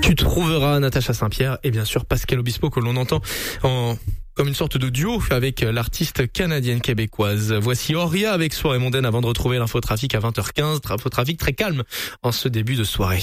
Tu trouveras Natacha Saint-Pierre et bien sûr Pascal Obispo que l'on entend comme une sorte de duo avec l'artiste canadienne-québécoise. Voici Auria avec Soirée mondaine avant de retrouver l'infotrafic à 20h15. Infotrafic très calme en ce début de soirée.